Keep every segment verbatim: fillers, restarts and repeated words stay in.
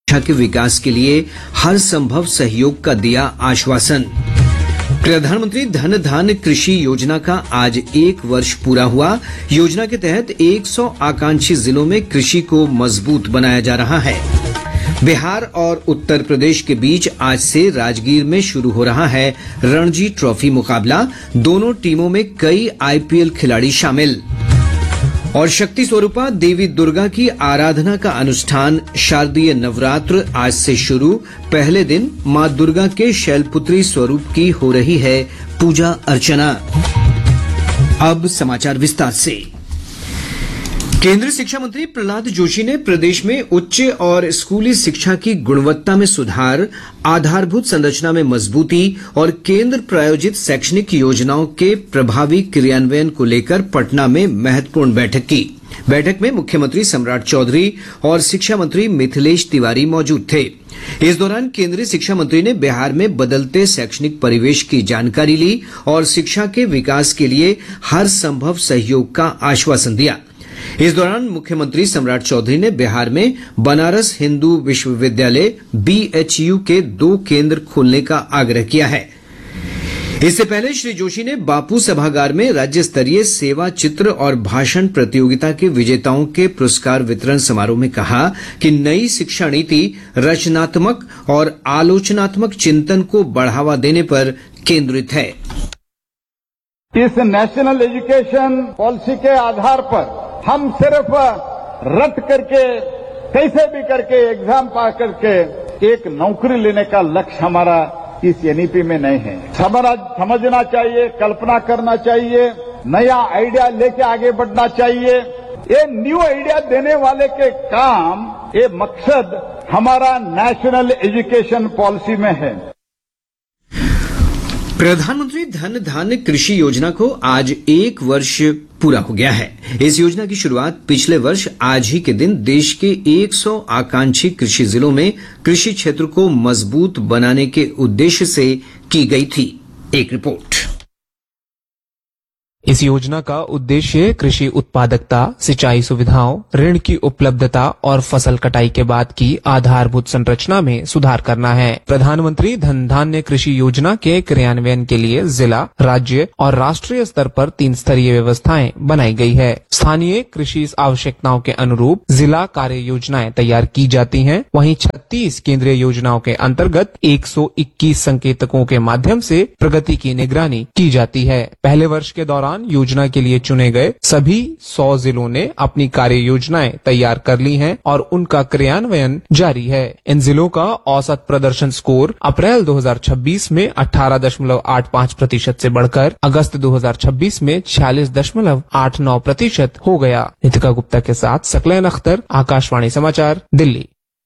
शिक्षा के विकास के लिए हर संभव सहयोग का दिया आश्वासन। प्रधानमंत्री धन धान्य कृषि योजना का आज एक वर्ष पूरा हुआ। योजना के तहत सौ आकांक्षी जिलों में कृषि को मजबूत बनाया जा रहा है। बिहार और उत्तर प्रदेश के बीच आज से राजगीर में शुरू हो रहा है रणजी ट्रॉफी मुकाबला। दोनों टीमों में कई आईपीएल खिलाड़ी शामिल। और शक्ति स्वरूपा देवी दुर्गा की आराधना का अनुष्ठान शारदीय नवरात्र आज से शुरू। पहले दिन मां दुर्गा के शैलपुत्री स्वरूप की हो रही है पूजा अर्चना। अब समाचार विस्तार से। केंद्रीय शिक्षा मंत्री प्रहलाद जोशी ने प्रदेश में उच्च और स्कूली शिक्षा की गुणवत्ता में सुधार, आधारभूत संरचना में मजबूती और केंद्र प्रायोजित शैक्षणिक योजनाओं के प्रभावी क्रियान्वयन को लेकर पटना में महत्वपूर्ण बैठक की। बैठक में मुख्यमंत्री सम्राट चौधरी और शिक्षा मंत्री मिथिलेश तिवारी मौजूद थे। इस दौरान केंद्रीय शिक्षा मंत्री ने बिहार में बदलते शैक्षणिक परिवेश की जानकारी ली और शिक्षा के विकास के लिए हर संभव सहयोग का आश्वासन दिया। इस दौरान मुख्यमंत्री सम्राट चौधरी ने बिहार में बनारस हिंदू विश्वविद्यालय बीएचयू के दो केंद्र खोलने का आग्रह किया है। इससे पहले श्री जोशी ने बापू सभागार में राज्य स्तरीय सेवा चित्र और भाषण प्रतियोगिता के विजेताओं के पुरस्कार वितरण समारोह में कहा कि नई शिक्षा नीति रचनात्मक और आलोचनात्मक चिंतन को बढ़ावा देने पर केंद्रित है। इस नेशनल एजुकेशन पॉलिसी के आधार पर हम सिर्फ रट करके कैसे भी करके एग्जाम पास करके एक नौकरी लेने का लक्ष्य हमारा इस एनईपी में नहीं है। हमारा समझना चाहिए, कल्पना करना चाहिए, नया आइडिया लेके आगे बढ़ना चाहिए। ये न्यू आइडिया देने वाले के काम, ये मकसद हमारा नेशनल एजुकेशन पॉलिसी में है। प्रधानमंत्री धन धान्य कृषि योजना को आज एक वर्ष पूरा हो गया है। इस योजना की शुरुआत पिछले वर्ष आज ही के दिन देश के सौ आकांक्षी कृषि जिलों में कृषि क्षेत्र को मजबूत बनाने के उद्देश्य से की गई थी। एक रिपोर्ट। इस योजना का उद्देश्य कृषि उत्पादकता, सिंचाई सुविधाओं, ऋण की उपलब्धता और फसल कटाई के बाद की आधारभूत संरचना में सुधार करना है। प्रधानमंत्री धन धान्य कृषि योजना के क्रियान्वयन के लिए जिला, राज्य और राष्ट्रीय स्तर पर तीन स्तरीय व्यवस्थाएं बनाई गई है। स्थानीय कृषि आवश्यकताओं के अनुरूप जिला कार्य योजनाएं तैयार की जाती हैं। वहीं छत्तीस केंद्रीय योजनाओं के अंतर्गत एक सौ इक्कीस संकेतकों के माध्यम से प्रगति की निगरानी की जाती है। पहले वर्ष के दौरान योजना के लिए चुने गए सभी सौ जिलों ने अपनी कार्य योजनाएं तैयार कर ली हैं और उनका क्रियान्वयन जारी है। इन जिलों का औसत प्रदर्शन स्कोर अप्रैल दो हज़ार छब्बीस में अठारह दशमलव आठ पाँच प्रतिशत से बढ़कर अगस्त दो हज़ार छब्बीस में छियालीस दशमलव आठ नौ प्रतिशत हो गया। नितिका गुप्ता के साथ सकलैन अख्तर, आकाशवाणी समाचार, दिल्ली।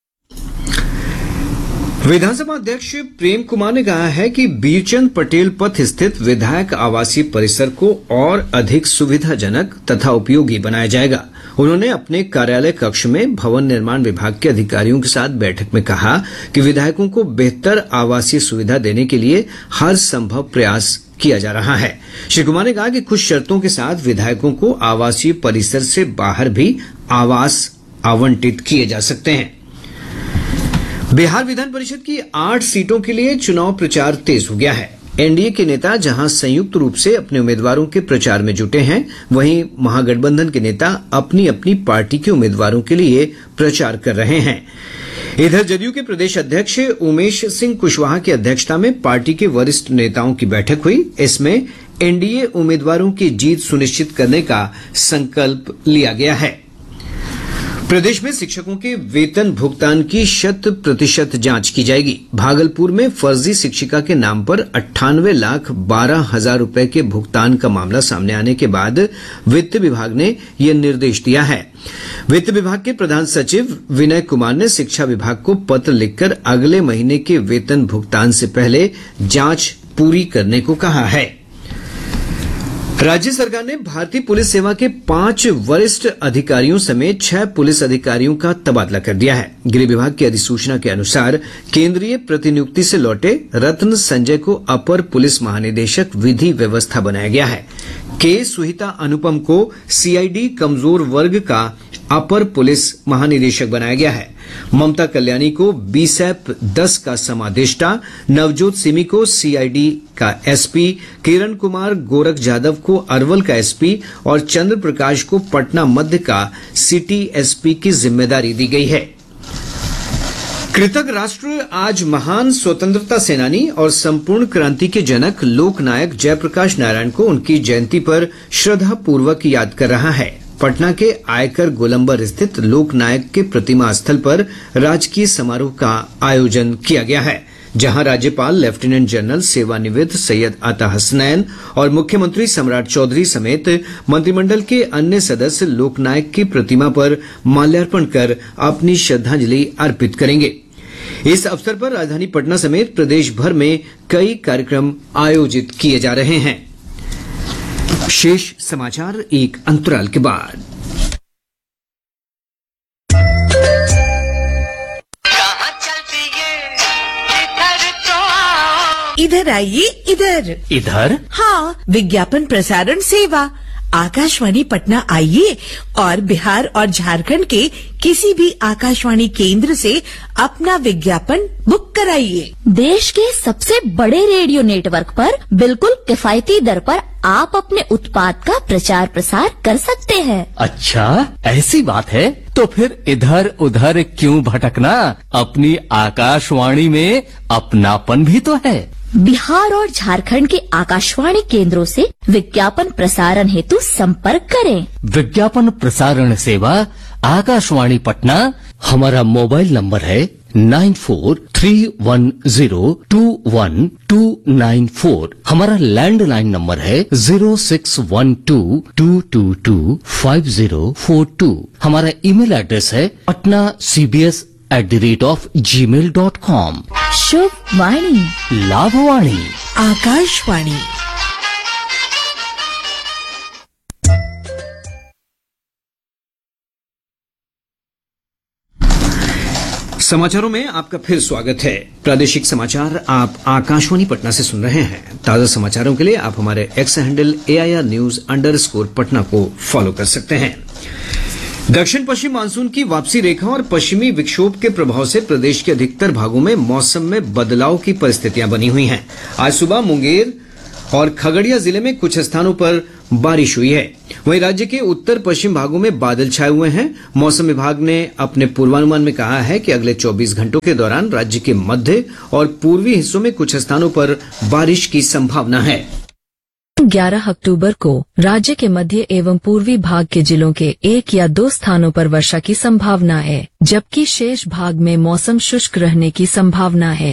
विधानसभा अध्यक्ष प्रेम कुमार ने कहा है कि बीरचंद पटेल पथ स्थित विधायक आवासीय परिसर को और अधिक सुविधाजनक तथा उपयोगी बनाया जाएगा। उन्होंने अपने कार्यालय कक्ष में भवन निर्माण विभाग के अधिकारियों के साथ बैठक में कहा कि विधायकों को बेहतर आवासीय सुविधा देने के लिए हर संभव प्रयास किया जा रहा है। श्री कुमार ने कहा कि कुछ शर्तों के साथ विधायकों को आवासीय परिसर से बाहर भी आवास आवंटित किए जा सकते हैं। बिहार विधान परिषद की आठ सीटों के लिए चुनाव प्रचार तेज हो गया है। एनडीए के नेता जहां संयुक्त रूप से अपने उम्मीदवारों के प्रचार में जुटे हैं, वहीं महागठबंधन के नेता अपनी अपनी पार्टी के उम्मीदवारों के लिए प्रचार कर रहे हैं। इधर जदयू के प्रदेश अध्यक्ष उमेश सिंह कुशवाहा की अध्यक्षता में पार्टी के वरिष्ठ नेताओं की बैठक हुई। इसमें एनडीए उम्मीदवारों की जीत सुनिश्चित करने का संकल्प लिया गया है। प्रदेश में शिक्षकों के वेतन भुगतान की शत प्रतिशत जांच की जाएगी। भागलपुर में फर्जी शिक्षिका के नाम पर अट्ठानवे लाख बारह हजार रूपये के भुगतान का मामला सामने आने के बाद वित्त विभाग ने यह निर्देश दिया है। वित्त विभाग के प्रधान सचिव विनय कुमार ने शिक्षा विभाग को पत्र लिखकर अगले महीने के वेतन भुगतान से पहले जांच पूरी करने को कहा है। राज्य सरकार ने भारतीय पुलिस सेवा के पांच वरिष्ठ अधिकारियों समेत छह पुलिस अधिकारियों का तबादला कर दिया है। गृह विभाग की अधिसूचना के अनुसार केंद्रीय प्रतिनियुक्ति से लौटे रत्न संजय को अपर पुलिस महानिदेशक विधि व्यवस्था बनाया गया है। के सुहिता अनुपम को सीआईडी कमजोर वर्ग का अपर पुलिस महानिदेशक बनाया गया है। ममता कल्याणी को बीसैप दस का समादेष्टा, नवजोत सिमी को सीआईडी का एसपी, किरण कुमार गोरख यादव को अरवल का एसपी और चंद्र प्रकाश को पटना मध्य का सिटी एसपी की जिम्मेदारी दी गई है। कृतज्ञ राष्ट्र आज महान स्वतंत्रता सेनानी और संपूर्ण क्रांति के जनक लोकनायक जयप्रकाश नारायण को उनकी जयंती पर श्रद्धापूर्वक याद कर रहा है। पटना के आयकर गोलंबर स्थित लोकनायक के प्रतिमा स्थल पर राजकीय समारोह का आयोजन किया गया है, जहां राज्यपाल लेफ्टिनेंट जनरल सेवानिवृत्त सैयद अता हसनैन और मुख्यमंत्री सम्राट चौधरी समेत मंत्रिमंडल के अन्य सदस्य लोकनायक की प्रतिमा पर माल्यार्पण कर अपनी श्रद्धांजलि अर्पित करेंगे। इस अवसर पर राजधानी पटना समेत प्रदेश भर में कई कार्यक्रम आयोजित किए जा रहे हैं। शेष समाचार एक अंतराल के बाद। इधर आइए, इधर इधर हाँ, विज्ञापन प्रसारण सेवा आकाशवाणी पटना आइए और बिहार और झारखंड के किसी भी आकाशवाणी केंद्र से अपना विज्ञापन बुक कराइए। देश के सबसे बड़े रेडियो नेटवर्क पर बिल्कुल किफायती दर पर आप अपने उत्पाद का प्रचार प्रसार कर सकते हैं। अच्छा, ऐसी बात है तो फिर इधर उधर क्यों भटकना, अपनी आकाशवाणी में अपनापन भी तो है। बिहार और झारखंड के आकाशवाणी केंद्रों से विज्ञापन प्रसारण हेतु संपर्क करें। विज्ञापन प्रसारण सेवा आकाशवाणी पटना, हमारा मोबाइल नंबर है nine four three one zero to one two nine four. हमारा लैंडलाइन नंबर है zero six one two to to to five zero four to. हमारा ईमेल एड्रेस है Patna CBS at the rate of ji mail dot com. शुभ वाणी, लाभवाणी, आकाशवाणी। समाचारों में आपका फिर स्वागत है। प्रादेशिक समाचार आप आकाशवाणी पटना से सुन रहे हैं। ताजा समाचारों के लिए आप हमारे x handle AIR news underscore Patna को फॉलो कर सकते हैं। दक्षिण पश्चिम मानसून की वापसी रेखा और पश्चिमी विक्षोभ के प्रभाव से प्रदेश के अधिकतर भागों में मौसम में बदलाव की परिस्थितियां बनी हुई हैं। आज सुबह मुंगेर और खगड़िया जिले में कुछ स्थानों पर बारिश हुई है। वहीं राज्य के उत्तर पश्चिम भागों में बादल छाए हुए हैं। मौसम विभाग ने अपने पूर्वानुमान में कहा है कि अगले चौबीस घंटों के दौरान राज्य के मध्य और पूर्वी हिस्सों में कुछ स्थानों पर बारिश की संभावना है। ग्यारह अक्टूबर को राज्य के मध्य एवं पूर्वी भाग के जिलों के एक या दो स्थानों पर वर्षा की संभावना है, जबकि शेष भाग में मौसम शुष्क रहने की संभावना है।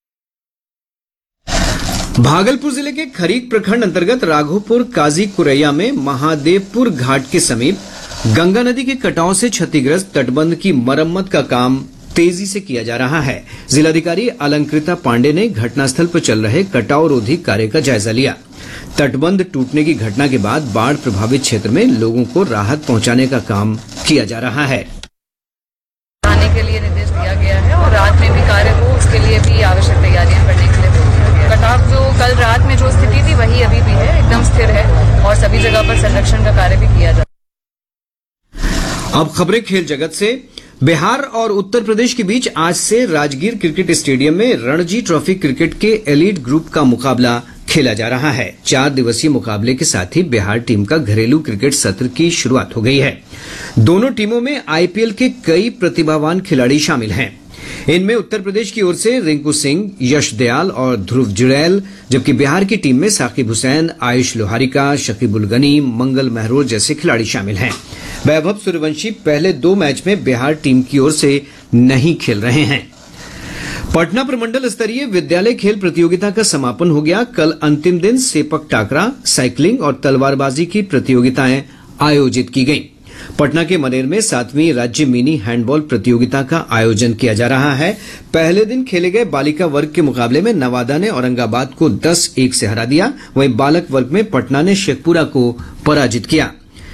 भागलपुर जिले के खरीक प्रखंड अंतर्गत राघोपुर काजी कुरैया में महादेवपुर घाट के समीप गंगा नदी के कटाव से क्षतिग्रस्त तटबंध की मरम्मत का काम तेजी से किया जा रहा है। जिलाधिकारी अलंकृता पांडे ने घटनास्थल पर चल रहे कटाव रोधी कार्य का जायजा लिया। तटबंध टूटने की घटना के बाद बाढ़ प्रभावित क्षेत्र में लोगों को राहत पहुंचाने का काम किया जा रहा है। आने के लिए निर्देश दिया गया है और रात में भी कार्य हो, उसके लिए भी आवश्यक तैयारियां करने के लिए बोल दिया गया। कटाव जो कल रात में जो स्थिति थी वही अभी भी है, एकदम स्थिर है और सभी जगह पर संरक्षण का कार्य भी किया जा रहा है। अब खबरें खेल जगत से। बिहार और उत्तर प्रदेश के बीच आज से राजगीर क्रिकेट स्टेडियम में रणजी ट्रॉफी क्रिकेट के एलीट ग्रुप का मुकाबला खेला जा रहा है। चार दिवसीय मुकाबले के साथ ही बिहार टीम का घरेलू क्रिकेट सत्र की शुरुआत हो गई है। दोनों टीमों में आईपीएल के कई प्रतिभावान खिलाड़ी शामिल हैं। इनमें उत्तर प्रदेश की ओर से रिंकू सिंह, यश दयाल और ध्रुव जुरैल, जबकि बिहार की टीम में साकिब हुसैन, आयुष लोहारिका, शकीबुल गनी, मंगल महरोज जैसे खिलाड़ी शामिल हैं। वैभव सूर्यवंशी पहले दो मैच में बिहार टीम की ओर से नहीं खेल रहे हैं। पटना प्रमंडल स्तरीय विद्यालय खेल प्रतियोगिता का समापन हो गया। कल अंतिम दिन सेपक टाकरा, साइकिलिंग और तलवारबाजी की प्रतियोगिताएं आयोजित की गईं। पटना के मनेर में सातवीं राज्य मिनी हैंडबॉल प्रतियोगिता का आयोजन किया जा रहा है। पहले दिन खेले गए बालिका वर्ग के मुकाबले में नवादा ने औरंगाबाद को दस एक से हरा दिया। वहीं बालक वर्ग में पटना ने शेखपुरा को पराजित किया।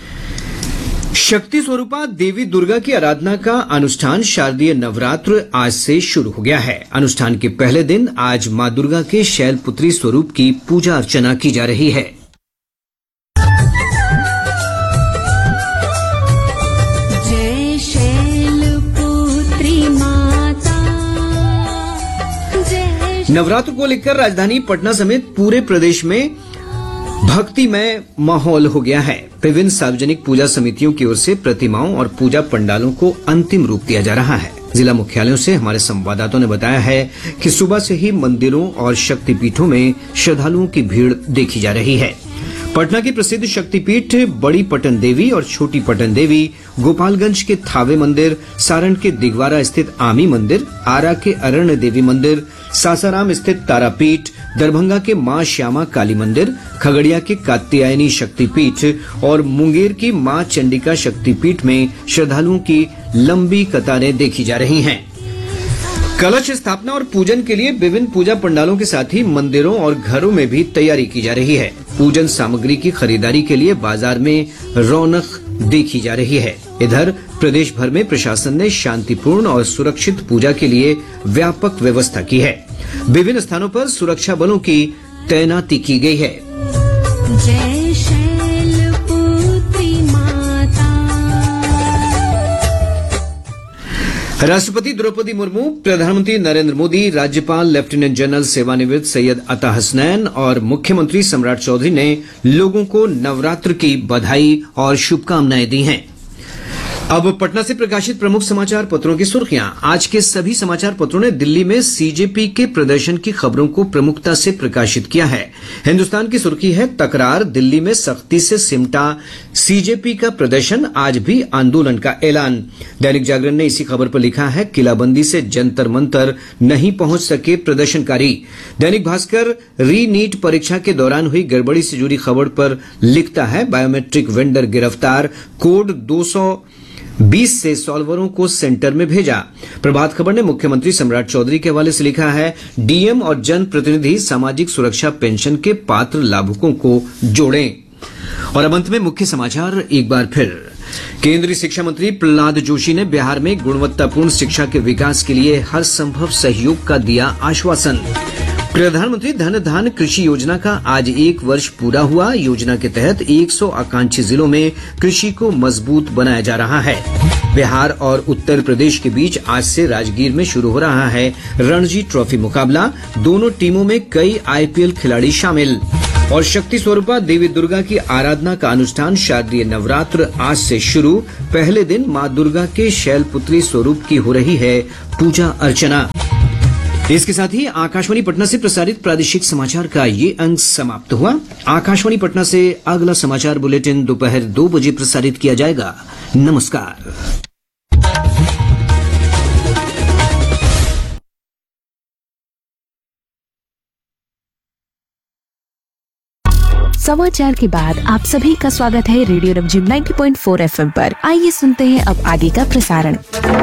शक्ति स्वरूपा देवी दुर्गा की आराधना का अनुष्ठान शारदीय नवरात्र आज से शुरू हो गया है। अनुष्ठान के पहले दिन आज मां दुर्गा के शैलपुत्री स्वरूप की पूजा अर्चना की जा रही है। नवरात्र को लेकर राजधानी पटना समेत पूरे प्रदेश में भक्तिमय माहौल हो गया है। विभिन्न सार्वजनिक पूजा समितियों की ओर से प्रतिमाओं और पूजा पंडालों को अंतिम रूप दिया जा रहा है। जिला मुख्यालयों से हमारे संवाददाताओं ने बताया है कि सुबह से ही मंदिरों और शक्तिपीठों में श्रद्धालुओं की भीड़ देखी जा रही है। पटना की प्रसिद्ध शक्तिपीठ बड़ी पटन देवी और छोटी पटन देवी, गोपालगंज के थावे मंदिर, सारण के दिगवारा स्थित आमी मंदिर, आरा के अरण्य देवी मंदिर, सासाराम स्थित तारापीठ, दरभंगा के मां श्यामा काली मंदिर, खगड़िया के कात्यायनी शक्तिपीठ और मुंगेर की मां चंडिका शक्तिपीठ में श्रद्धालुओं की लंबी कतारें देखी जा रही हैं। कलश स्थापना और पूजन के लिए विभिन्न पूजा पंडालों के साथ ही मंदिरों और घरों में भी तैयारी की जा रही है। पूजन सामग्री की खरीदारी के लिए बाजार में रौनक देखी जा रही है। इधर प्रदेश भर में प्रशासन ने शांतिपूर्ण और सुरक्षित पूजा के लिए व्यापक व्यवस्था की है। विभिन्न स्थानों पर सुरक्षा बलों की तैनाती की गई है। जय शैलपुत्री माता। राष्ट्रपति द्रौपदी मुर्मू, प्रधानमंत्री नरेंद्र मोदी, राज्यपाल लेफ्टिनेंट जनरल सेवानिवृत्त सैयद अता हसनैन और मुख्यमंत्री सम्राट चौधरी ने लोगों को नवरात्र की बधाई और शुभकामनाएं दी हैं। अब पटना से प्रकाशित प्रमुख समाचार पत्रों की सुर्खियां। आज के सभी समाचार पत्रों ने दिल्ली में सीजेपी के प्रदर्शन की खबरों को प्रमुखता से प्रकाशित किया है। हिन्दुस्तान की सुर्खी है, तकरार, दिल्ली में सख्ती से सिमटा सीजेपी का प्रदर्शन, आज भी आंदोलन का ऐलान। दैनिक जागरण ने इसी खबर पर लिखा है, किलाबंदी से जंतर मंतर नहीं पहुंच सके प्रदर्शनकारी। दैनिक भास्कर री नीट परीक्षा के दौरान हुई गड़बड़ी से जुड़ी खबर पर लिखता है, बायोमेट्रिक वेंडर गिरफ्तार, कोड दो सौ बीस से सॉल्वरों को सेंटर में भेजा। प्रभात खबर ने मुख्यमंत्री सम्राट चौधरी के हवाले से लिखा है, डीएम और जन प्रतिनिधि सामाजिक सुरक्षा पेंशन के पात्र लाभुकों को जोड़ें। और अब अंत में मुख्य समाचार एक बार फिर। केंद्रीय शिक्षा मंत्री प्रहलाद जोशी ने बिहार में गुणवत्तापूर्ण शिक्षा के विकास के लिए हर संभव सहयोग का दिया आश्वासन। प्रधानमंत्री धन धान कृषि योजना का आज एक वर्ष पूरा हुआ। योजना के तहत सौ आकांक्षी जिलों में कृषि को मजबूत बनाया जा रहा है। बिहार और उत्तर प्रदेश के बीच आज से राजगीर में शुरू हो रहा है रणजी ट्रॉफी मुकाबला। दोनों टीमों में कई आईपीएल खिलाड़ी शामिल। और शक्ति स्वरूपा देवी दुर्गा की आराधना का अनुष्ठान शारदीय नवरात्र आज से शुरू। पहले दिन मां दुर्गा के शैलपुत्री स्वरूप की हो रही है पूजा अर्चना। इसके साथ ही आकाशवाणी पटना से प्रसारित प्रादेशिक समाचार का ये अंक समाप्त हुआ। आकाशवाणी पटना से अगला समाचार बुलेटिन दोपहर दो बजे प्रसारित किया जाएगा। नमस्कार। समाचार के बाद आप सभी का स्वागत है रेडियो रमझिम नब्बे पॉइंट चार एफएम पर। आइए सुनते हैं अब आगे का प्रसारण।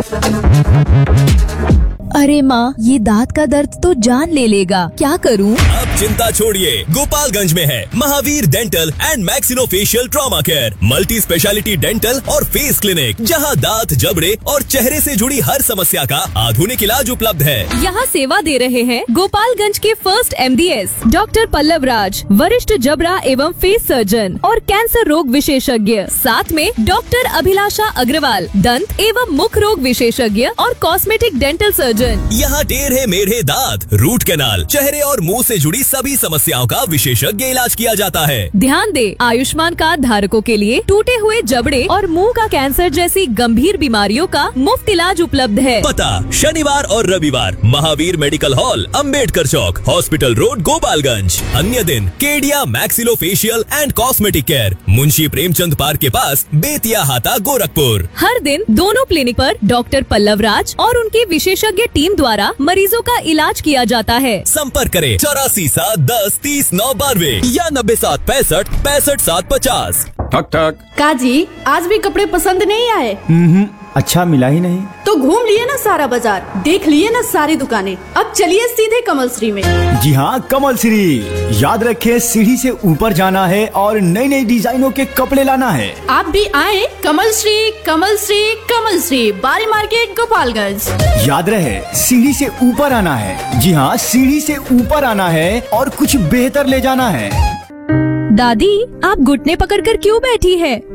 अरे माँ, ये दांत का दर्द तो जान ले लेगा, क्या करूँ? अब चिंता छोड़िए, गोपालगंज में है Mahavir dental and maxillofacial trauma care, multi speciality dental और फेस क्लिनिक, जहां दांत, जबड़े और चेहरे से जुड़ी हर समस्या का आधुनिक इलाज उपलब्ध है। यहाँ सेवा दे रहे हैं गोपालगंज के फर्स्ट एमडीएस डॉक्टर पल्लव राज, वरिष्ठ जबड़ा एवं फेस सर्जन और कैंसर रोग विशेषज्ञ। साथ में डॉक्टर अभिलाषा अग्रवाल, दंत एवं मुख रोग विशेषज्ञ और कॉस्मेटिक डेंटल सर्जन। यहाँ टेढ़े मेढ़े दांत, रूट कैनाल, चेहरे और मुंह से जुड़ी सभी समस्याओं का विशेषज्ञ इलाज किया जाता है। ध्यान दे, आयुष्मान कार्ड धारकों के लिए टूटे हुए जबड़े और मुंह का कैंसर जैसी गंभीर बीमारियों का मुफ्त इलाज उपलब्ध है। पता शनिवार और रविवार महावीर मेडिकल हॉल, अंबेडकर चौक, हॉस्पिटल रोड, गोपालगंज। अन्य दिन Kedia maxillofacial and cosmetic care, Munshi Premchand park के पास, बेतिया हाता, गोरखपुर। हर दिन दोनों क्लिनिक पर डॉक्टर पल्लव राज और उनके विशेषज्ञ टीम द्वारा मरीजों का इलाज किया जाता है। संपर्क करें चौरासी सात दस तीस नौ बानवे या नब्बे सात पैंसठ पैंसठ सात पचास। ठक ठक। काजी, आज भी कपड़े पसंद नहीं आए? हम्म, अच्छा मिला ही नहीं। तो घूम लिए ना सारा बाजार, देख लिए ना सारी दुकानें, अब चलिए सीधे कमल श्री में। जी हाँ, कमल श्री। याद रखे, सीढ़ी से ऊपर जाना है और नई नई डिजाइनों के कपड़े लाना है। आप भी आए कमल श्री, कमल श्री, कमल श्री, बारी मार्केट, गोपालगंज। याद रहे, सीढ़ी से ऊपर आना है। जी हाँ, सीढ़ी से ऊपर आना है और कुछ बेहतर ले जाना है। दादी, आप घुटने पकड़कर क्यों बैठी है?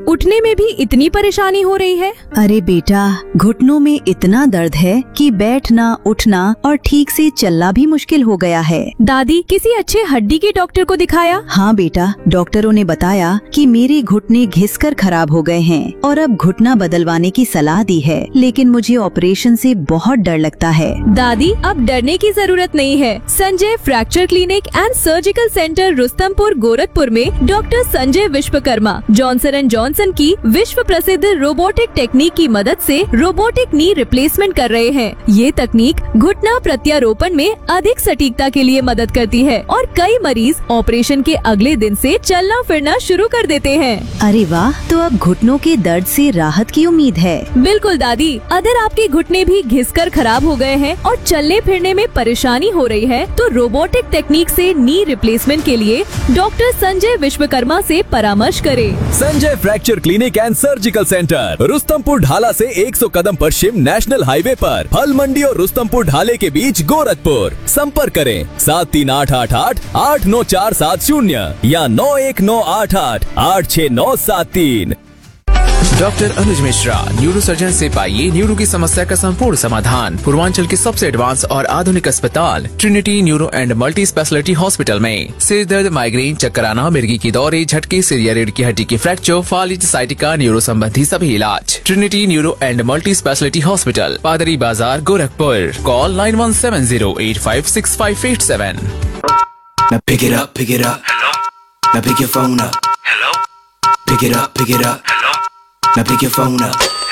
उठने में भी इतनी परेशानी हो रही है? अरे बेटा, घुटनों में इतना दर्द है कि बैठना, उठना और ठीक से चलना भी मुश्किल हो गया है। दादी, किसी अच्छे हड्डी के डॉक्टर को दिखाया? हाँ बेटा, डॉक्टरों ने बताया कि मेरे घुटने घिसकर खराब हो गए हैं और अब घुटना बदलवाने की सलाह दी है, लेकिन मुझे ऑपरेशन से बहुत डर लगता है। दादी, अब डरने की जरूरत नहीं है। Sanjay fracture clinic and surgical centre Rustampur Gorakhpur में doctor Sanjay Vishwakarma Johnson and Johnson की विश्व प्रसिद्ध रोबोटिक टेक्निक की मदद से रोबोटिक नी रिप्लेसमेंट कर रहे हैं। ये तकनीक घुटना प्रत्यारोपण में अधिक सटीकता के लिए मदद करती है और कई मरीज ऑपरेशन के अगले दिन से चलना फिरना शुरू कर देते हैं। अरे वाह, तो अब घुटनों के दर्द से राहत की उम्मीद है। बिल्कुल दादी, अगर आपके घुटने भी घिसकर खराब हो गए हैं और चलने फिरने में परेशानी हो रही है, तो रोबोटिक टेक्निक से नी रिप्लेसमेंट के लिए डॉक्टर संजय विश्वकर्मा से परामर्श करें। Sanjay fracture clinic and surgical centre, Rustampur ढाला से सौ कदम पश्चिम नेशनल हाईवे पर, फल मंडी और रुस्तमपुर ढाले के बीच गोरखपुर। संपर्क करें सात तीन आठ आठ आठ आठ नौ चार सात शून्य या नौ एक नौ आठ आठ आठ छह नौ सात तीन। डॉक्टर अनुज मिश्रा, न्यूरो सर्जन से पाइए न्यूरो की समस्या का संपूर्ण समाधान। पूर्वांचल के सबसे एडवांस और आधुनिक अस्पताल Trinity neuro and multi speciality hospital में सिर दर्द, माइग्रेन, चक्कर आना, मिर्गी की दौरे, झटके, सिर या रीढ़ की हड्डी की फ्रैक्चर, फालिज, साइटिका, न्यूरो संबंधी सभी इलाज। Trinity neuro and multi speciality hospital, पादरी बाजार, Gorakhpur. Call nine one seven zero eight five six five eight seven. Now pick it up, pick it up. Hello. Now pick your phone up. Hello. Pick it up, pick it up. Hello. Now pick your phone up.